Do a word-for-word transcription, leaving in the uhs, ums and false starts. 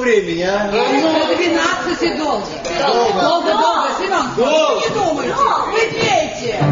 времени, а? До двенадцати долго. Долго, долго, Семен, не думайте. Вы пейте.